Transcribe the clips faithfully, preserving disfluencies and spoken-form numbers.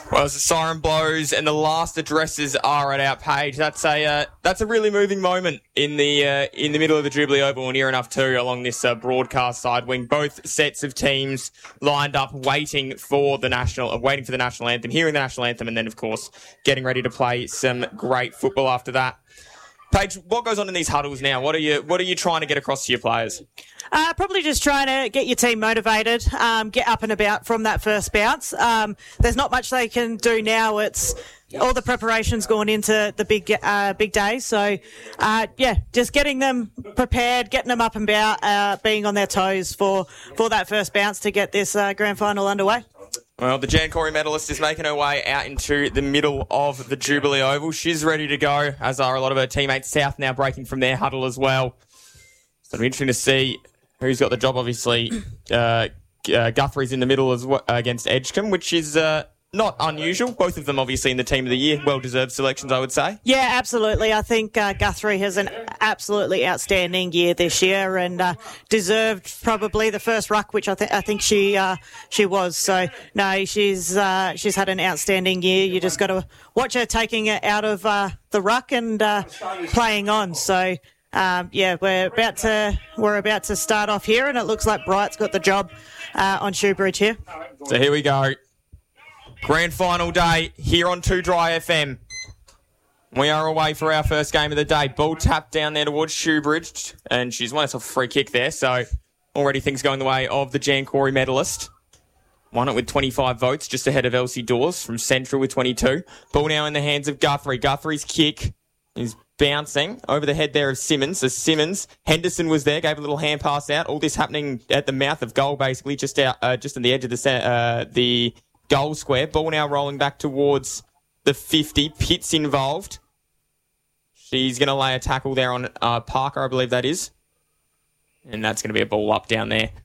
Well, as the siren blows and the last addresses are at our page, that's a uh, that's a really moving moment in the uh, in the middle of the Jubilee Oval, and near enough too along this uh, broadcast side wing. Both sets of teams lined up, waiting for the national, uh, waiting for the national anthem, hearing the national anthem, and then of course getting ready to play some great football after that. Paige, what goes on in these huddles now? What are you What are you trying to get across to your players? Uh, probably just trying to get your team motivated, um, get up and about from that first bounce. Um, there's not much they can do now. It's all the preparations going into the big uh, big day. So, uh, yeah, just getting them prepared, getting them up and about, uh, being on their toes for, for that first bounce to get this uh, grand final underway. Well, the Jan Corey medalist is making her way out into the middle of the Jubilee Oval. She's ready to go, as are a lot of her teammates. South now breaking from their huddle as well. So it'll be interesting to see who's got the job, obviously. Uh, uh, Guthrie's in the middle as well, uh, against Edgecombe, which is uh, not unusual. Both of them, obviously, in the team of the year. Well-deserved selections, I would say. Yeah, absolutely. I think uh, Guthrie has an absolutely outstanding year this year, and uh, deserved probably the first ruck, which I, th- I think she uh, she was. So no, she's uh, she's had an outstanding year. You just got to watch her taking it out of uh, the ruck and uh, playing on. So. Um, yeah, we're about to we're about to start off here, and it looks like Bright's got the job uh, on Shoebridge here. So here we go. Grand final day here on two Dry F M. We are away for our first game of the day. Ball tapped down there towards Shoebridge, and she's won herself a free kick there. So already things going the way of the Jan Corey medalist. Won it with twenty-five votes, just ahead of Elsie Dawes from Central with twenty-two. Ball now in the hands of Guthrie. Guthrie's kick is bouncing over the head there of Simmons. So Simmons, Henderson was there, gave a little hand pass out. All this happening at the mouth of goal, basically, just out, uh, just on the edge of the uh, the goal square. Ball now rolling back towards the fifty. Pitt's involved. She's going to lay a tackle there on uh, Parker, I believe that is. And that's going to be a ball up down there.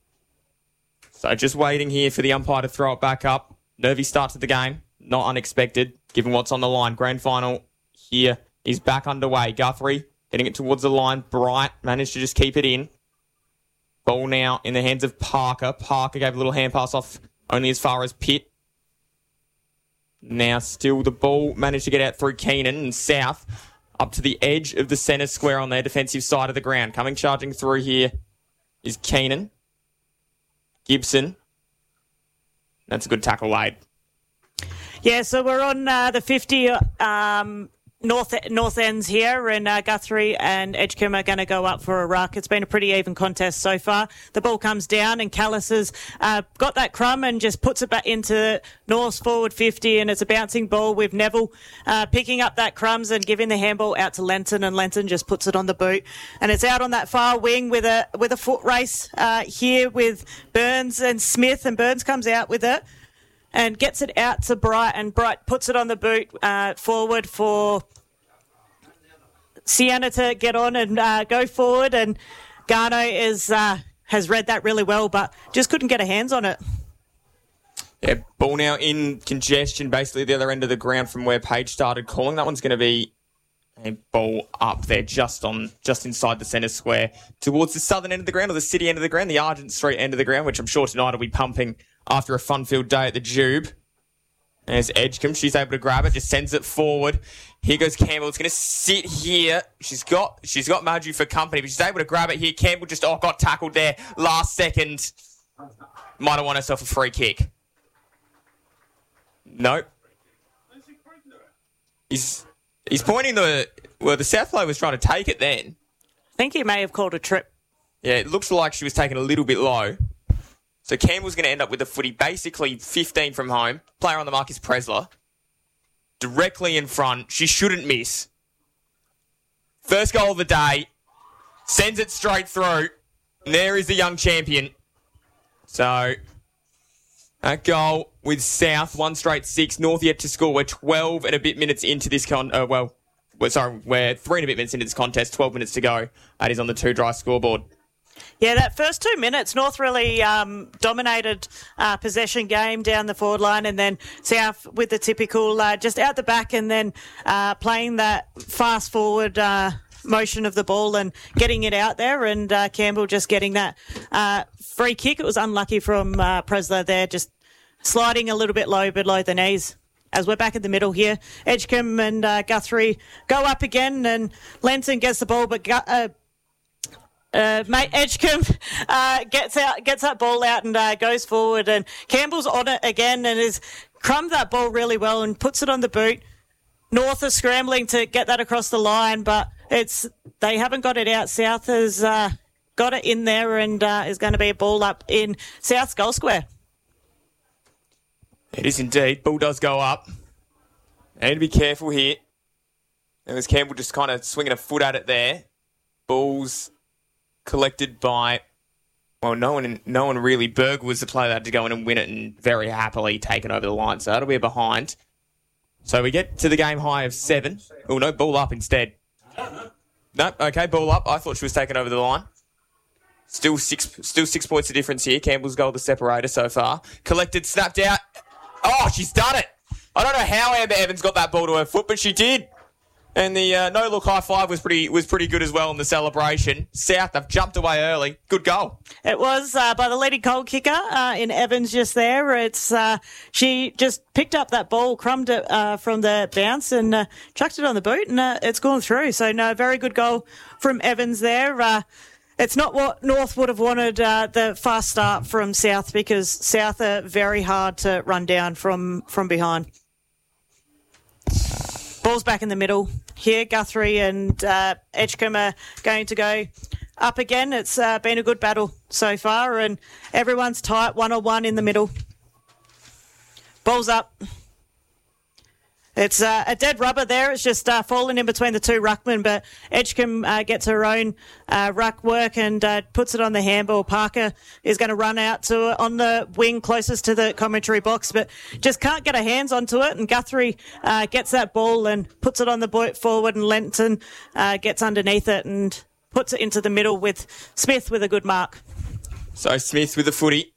So just waiting here for the umpire to throw it back up. Nervy start to the game. Not unexpected, given what's on the line. Grand final here is back underway. Guthrie getting it towards the line. Bright managed to just keep it in. Ball now in the hands of Parker. Parker gave a little hand pass off only as far as Pitt. Now still the ball managed to get out through Keenan and South up to the edge of the centre square on their defensive side of the ground. Coming charging through here is Keenan. Gibson. That's a good tackle laid. Yeah, so we're on uh, the fifty um, north north ends here, and uh, Guthrie and Edgecombe are going to go up for a ruck. It's been a pretty even contest so far. The ball comes down, and Callis has uh, got that crumb and just puts it back into North's forward fifty, and it's a bouncing ball with Neville uh, picking up that crumbs and giving the handball out to Lenton, and Lenton just puts it on the boot, and it's out on that far wing with a with a foot race uh, here with Burns and Smith, and Burns comes out with it and gets it out to Bright, and Bright puts it on the boot uh, forward for Sienna to get on and uh, go forward. And Garno is uh, has read that really well, but just couldn't get her hands on it. Yeah, ball now in congestion, basically the other end of the ground from where Paige started calling. That one's going to be a ball up there just on just inside the centre square towards the southern end of the ground, or the city end of the ground, the Argent Street end of the ground, which I'm sure tonight will be pumping after a fun-filled day at the Jube. There's Edgecombe. She's able to grab it, just sends it forward. Here goes Campbell. It's going to sit here. She's got she's got Marjorie for company, but she's able to grab it here. Campbell just oh got tackled there last second. Might have won herself a free kick. Nope. He's he's pointing the well. The South player was trying to take it then. I think he may have called a trip. Yeah, it looks like she was taken a little bit low. So Campbell's going to end up with the footy basically fifteen from home. Player on the mark is Presler. Directly in front. She shouldn't miss. First goal of the day. Sends it straight through. And there is the young champion. So that goal with South, one straight six. North yet to score. We're twelve and a bit minutes into this con. Uh, well, we're, sorry, we're three and a bit minutes into this contest. twelve minutes to go. That is on the two dry scoreboard. Yeah, that first two minutes, North really um, dominated uh, possession game down the forward line, and then South with the typical uh, just out the back, and then uh, playing that fast forward uh, motion of the ball and getting it out there, and uh, Campbell just getting that uh, free kick. It was unlucky from uh, Presler there, just sliding a little bit low below the knees. As we're back in the middle here, Edgecombe and uh, Guthrie go up again, and Lenton gets the ball, but uh, uh, mate Edgecombe uh, gets out, gets that ball out and uh, goes forward, and Campbell's on it again and has crumbed that ball really well and puts it on the boot. North are scrambling to get that across the line, but it's they haven't got it out. South has uh, got it in there and uh, is going to be a ball up in South's goal square. It is indeed. Ball does go up. I need to be careful here. It was Campbell just kind of swinging a foot at it there. Ball's collected by, well, no one no one really. Berg was the player that had to go in and win it and very happily taken over the line. So that'll be a behind. So we get to the game high of seven. Oh, no, ball up instead. No, okay, ball up. I thought she was taken over the line. Still six still six points of difference here. Campbell's goal, the separator so far. Collected, snapped out. Oh, she's done it. I don't know how Amber Evans got that ball to her foot, but she did. And the uh, no-look high five was pretty was pretty good as well in the celebration. South, they've jumped away early. Good goal. It was uh, by the leading goal kicker uh, in Evans just there. It's uh, she just picked up that ball, crumbed it uh, from the bounce and uh, chucked it on the boot, and uh, it's gone through. So, no, very good goal from Evans there. Uh, It's not what North would have wanted, uh, the fast start from South, because South are very hard to run down from, from behind. Ball's back in the middle. Here, Guthrie and uh, Edgecombe are going to go up again. It's uh, been a good battle so far, and everyone's tight, one-on-one in the middle. Ball's up. It's uh, a dead rubber there. It's just uh, fallen in between the two ruckmen, but Edgecombe uh, gets her own uh, ruck work and uh, puts it on the handball. Parker is going to run out to on the wing closest to the commentary box, but just can't get her hands onto it. And Guthrie uh, gets that ball and puts it on the boot forward, and Lenton uh, gets underneath it and puts it into the middle with Smith with a good mark. So Smith with the footy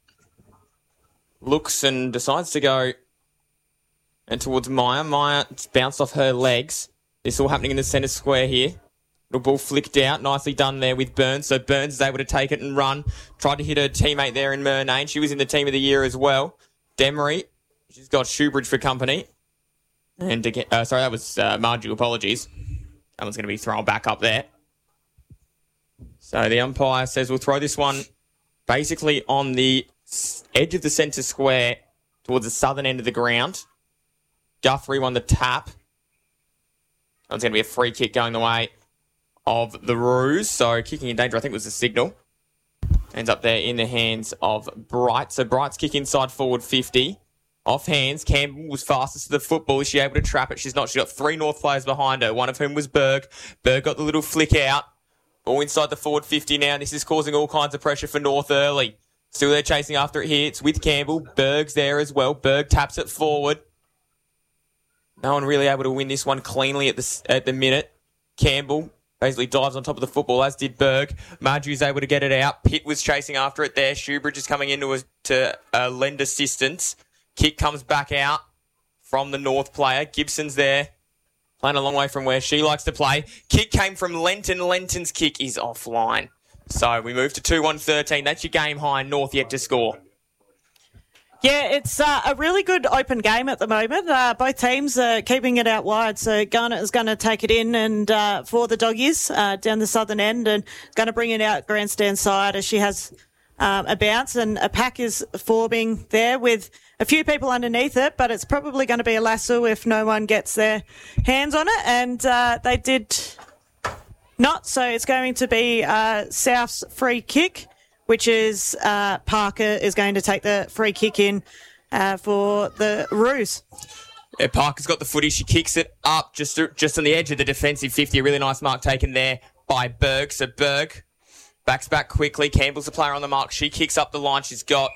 looks and decides to go and towards Maya. Maya bounced off her legs. This all happening in the centre square here. Little ball flicked out. Nicely done there with Burns. So Burns is able to take it and run. Tried to hit her teammate there in Murnane. She was in the team of the year as well. Demery. She's got Shoebridge for company. And again, uh, sorry, that was uh, Marju. Apologies. That one's going to be thrown back up there. So the umpire says we'll throw this one basically on the edge of the centre square towards the southern end of the ground. Guthrie won the tap. That's going to be a free kick going the way of the Roos. So kicking in danger, I think, was the signal. Ends up there in the hands of Bright. So Bright's kick inside forward fifty. Off hands. Campbell was fastest to the football. Is she able to trap it? She's not. She's got three North players behind her, one of whom was Berg. Berg got the little flick out. All inside the forward fifty now. This is causing all kinds of pressure for North early. Still they're chasing after it here. It's with Campbell. Berg's there as well. Berg taps it forward. No one really able to win this one cleanly at the at the minute. Campbell basically dives on top of the football, as did Berg. Marju's able to get it out. Pitt was chasing after it there. Shoebridge is coming in to, to uh, lend assistance. Kick comes back out from the North player. Gibson's there, playing a long way from where she likes to play. Kick came from Lenton. Lenton's kick is offline. So we move to two one thirteen. That's your game high. North yet to score. Yeah, it's uh, a really good open game at the moment. Uh, both teams are keeping it out wide. So Garnet is going to take it in and uh, for the doggies uh, down the southern end, and going to bring it out grandstand side as she has um, a bounce, and a pack is forming there with a few people underneath it, but it's probably going to be a lasso if no one gets their hands on it, and uh, they did not. So it's going to be uh, South's free kick, which is uh, Parker is going to take the free kick in uh, for the Roos. Yeah, Parker's got the footy. She kicks it up just, just on the edge of the defensive fifty. A really nice mark taken there by Berg. So Berg backs back quickly. Campbell's the player on the mark. She kicks up the line. She's got...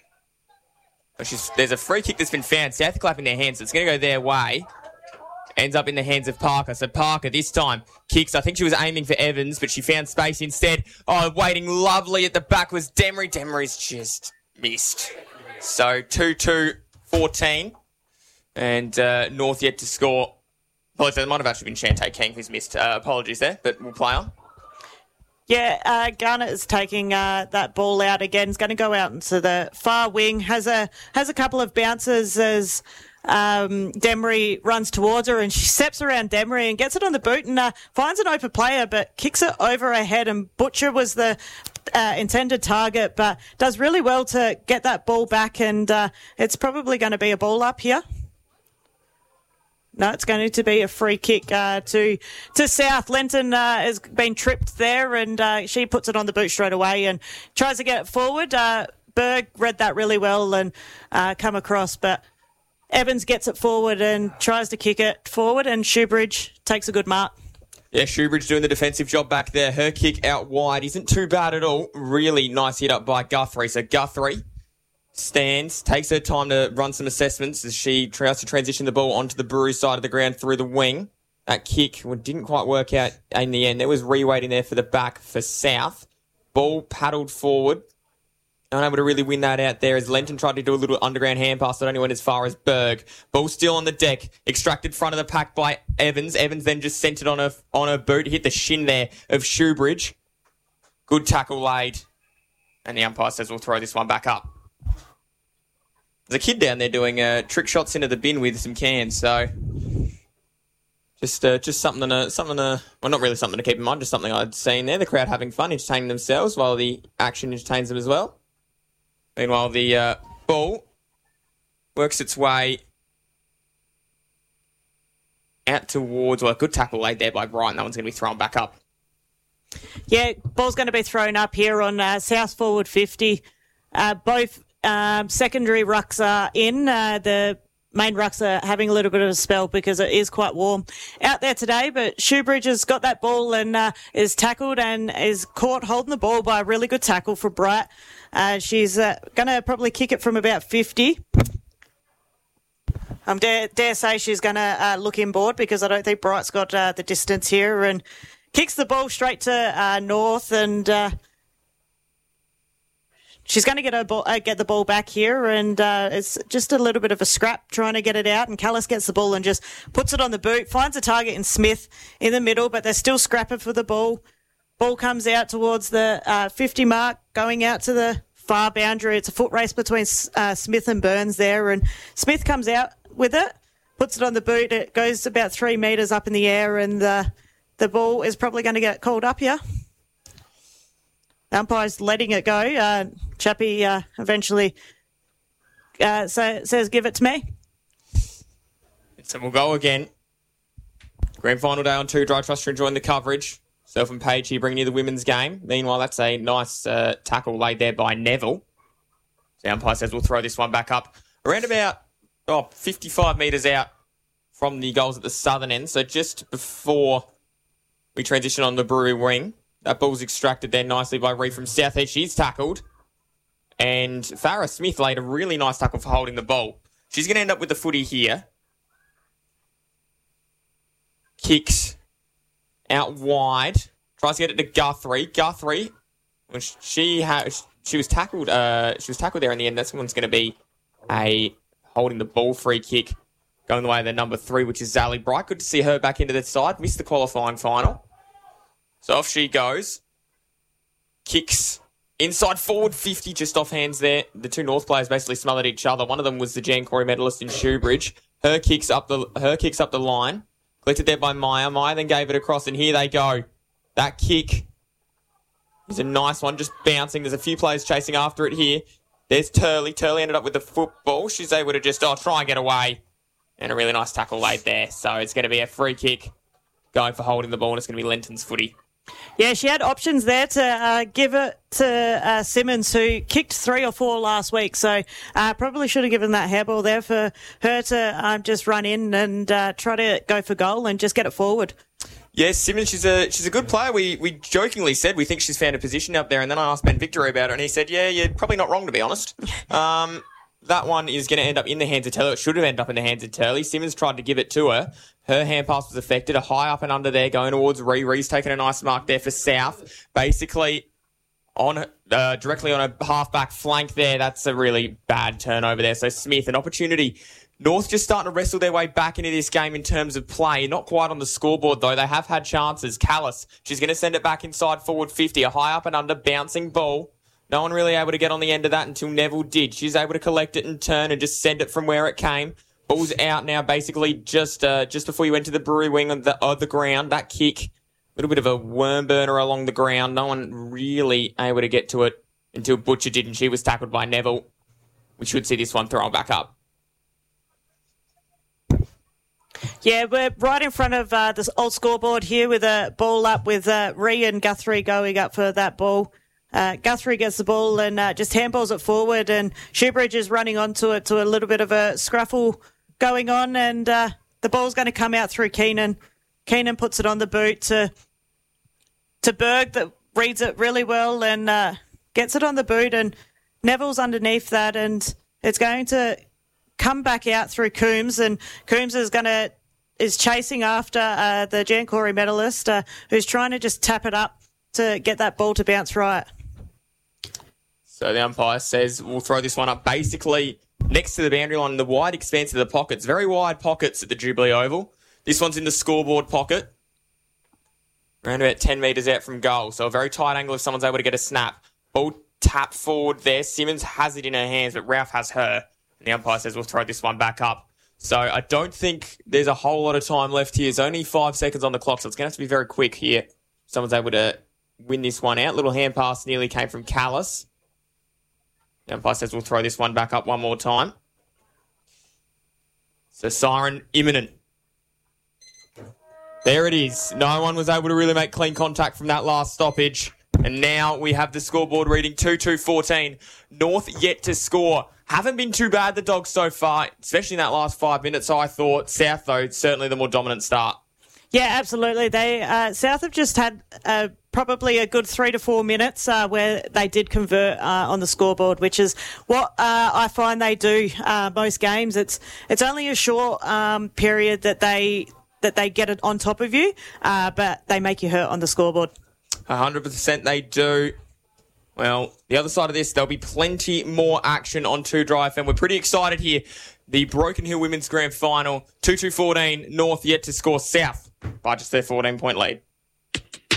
She's, there's a free kick that's been found. South clapping their hands. So it's going to go their way. Ends up in the hands of Parker. So Parker this time kicks. I think she was aiming for Evans, but she found space instead. Oh, waiting lovely at the back was Demery. Demery's just missed. So two two fourteen. And uh, North yet to score. Apologies, it might have actually been Shantae King who's missed. Uh, apologies there, but we'll play on. Yeah, uh, Garnet is taking uh, that ball out again. He's going to go out into the far wing. Has a has a couple of bounces as um, Demery runs towards her, and she steps around Demery and gets it on the boot and uh, finds an open player, but kicks it over her head. And Butcher was the uh, intended target, but does really well to get that ball back. And uh, it's probably going to be a ball up here. No, it's going to be a free kick uh, to to South. Lenton uh, has been tripped there, and uh, she puts it on the boot straight away and tries to get it forward. Uh, Berg read that really well and uh, come across, but Evans gets it forward and tries to kick it forward, and Shoebridge takes a good mark. Yeah, Shoebridge doing the defensive job back there. Her kick out wide isn't too bad at all. Really nice hit up by Guthrie. So Guthrie stands, takes her time to run some assessments as she tries to transition the ball onto the Brew side of the ground through the wing. That kick didn't quite work out in the end. There was reweighting there for the back for South. Ball paddled forward. Unable to really win that out there as Lenton tried to do a little underground hand pass that only went as far as Berg. Ball still on the deck. Extracted front of the pack by Evans. Evans then just sent it on a, on a boot. Hit the shin there of Shoebridge. Good tackle laid. And the umpire says we'll throw this one back up. There's a kid down there doing uh, trick shots into the bin with some cans, so just uh, just something to, something to, well, not really something to keep in mind, just something I'd seen there. The crowd having fun, entertaining themselves while the action entertains them as well. Meanwhile, the uh, ball works its way out towards, well, a good tackle laid there by Brighton. That one's going to be thrown back up. Yeah, ball's going to be thrown up here on uh, South forward fifty. Uh, both Um, secondary rucks are in. Uh, the main rucks are having a little bit of a spell because it is quite warm out there today. But Shoebridge has got that ball and uh, is tackled and is caught holding the ball by a really good tackle for Bright. Uh, she's uh, going to probably kick it from about fifty. I um, dare, dare say she's going to uh, look inboard because I don't think Bright's got uh, the distance here, and kicks the ball straight to uh, North and... Uh, She's going to get her ball, uh, get the ball back here, and uh, it's just a little bit of a scrap trying to get it out. And Callis gets the ball and just puts it on the boot, finds a target in Smith in the middle, but they're still scrapping for the ball. Ball comes out towards the uh, fifty mark, going out to the far boundary. It's a foot race between uh, Smith and Burns there, and Smith comes out with it, puts it on the boot. It goes about three metres up in the air, and the, the ball is probably going to get called up here. The umpire's letting it go. Uh, Chappie uh, eventually uh, say, says, give it to me. So we'll go again. Grand final day on two. Dry Trust are enjoying the coverage. Self and Page here bringing you the women's game. Meanwhile, that's a nice uh, tackle laid there by Neville. The umpire says we'll throw this one back up. Around about oh, fifty-five metres out from the goals at the southern end. So just before we transition on the Brewery wing. That ball's extracted there nicely by Reed from South Edge. She's tackled. And Farrah Smith laid a really nice tackle for holding the ball. She's going to end up with the footy here. Kicks out wide. Tries to get it to Guthrie. Guthrie, which she has, she was tackled. Uh, she was tackled there in the end. That's one's going to be a holding the ball free kick, going the way of the number three, which is Zally Bright. Good to see her back into the side. Missed the qualifying final. So off she goes. Kicks inside forward fifty, just off hands there. The two North players basically smothered each other. One of them was the Jan Corey medalist in Shoebridge. Her kicks up the her kicks up the line. Collected there by Maya. Maya then gave it across, and here they go. That kick is a nice one, just bouncing. There's a few players chasing after it here. There's Turley. Turley ended up with the football. She's able to just oh try and get away. And a really nice tackle laid there. So it's going to be a free kick going for holding the ball, and it's going to be Lenton's footy. Yeah, she had options there to uh, give it to uh, Simmons, who kicked three or four last week. So uh, probably should have given that hairball there for her to um, just run in and uh, try to go for goal and just get it forward. Yes, Simmons, she's a she's a good player. We we jokingly said we think she's found a position up there, and then I asked Ben Victory about it, and he said, yeah, you're probably not wrong, to be honest. Um, that one is going to end up in the hands of Turley. It should have ended up in the hands of Turley. Simmons tried to give it to her. Her hand pass was affected. A high up and under there going towards Ree. Ree's taking a nice mark there for South. Basically, on uh, directly on a half-back flank there. That's a really bad turnover there. So Smith, an opportunity North just starting to wrestle their way back into this game in terms of play. Not quite on the scoreboard, though. They have had chances. Callis, she's going to send it back inside forward fifty. A high up and under bouncing ball. No one really able to get on the end of that until Neville did. She's able to collect it and turn and just send it from where it came. Ball's out now, basically just uh, just before you went to the Brewery wing of the, of the ground. That kick, a little bit of a worm burner along the ground. No one really able to get to it until Butcher did, and she was tackled by Neville. We should see this one thrown back up. Yeah, we're right in front of uh, this old scoreboard here with a ball up with uh, Rhea and Guthrie going up for that ball. Uh, Guthrie gets the ball and uh, just handballs it forward, and Shoebridge is running onto it to a little bit of a scruffle going on, and uh, the ball's going to come out through Keenan. Keenan puts it on the boot to to Berg that reads it really well and uh, gets it on the boot, and Neville's underneath that, and it's going to come back out through Coombs, and Coombs is going to is chasing after uh, the Jan Corey medalist, uh, who's trying to just tap it up to get that ball to bounce right. So the umpire says we'll throw this one up basically next to the boundary line in the wide expanse of the pockets. Very wide pockets at the Jubilee Oval. This one's in the scoreboard pocket. Around about ten metres out from goal. So a very tight angle if someone's able to get a snap. Ball tap forward there. Simmons has it in her hands, but Ralph has her. And the umpire says we'll throw this one back up. So I don't think there's a whole lot of time left here. There's only five seconds on the clock, so it's going to have to be very quick here. Someone's able to win this one out. Little hand pass nearly came from Callis. The umpire says we'll throw this one back up one more time. So siren imminent. There it is. No one was able to really make clean contact from that last stoppage. And now we have the scoreboard reading two two fourteen. North yet to score. Haven't been too bad, the Dogs, so far, especially in that last five minutes, I thought. South, though, certainly the more dominant start. Yeah, absolutely. They uh, South have just had uh, probably a good three to four minutes uh, where they did convert uh, on the scoreboard, which is what uh, I find they do uh, most games. It's it's only a short um, period that they that they get it on top of you, uh, but they make you hurt on the scoreboard. one hundred percent they do. Well, the other side of this, there'll be plenty more action on two Drive, and we're pretty excited here. The Broken Hill Women's Grand Final, two two fourteen, North yet to score South by just their fourteen-point lead.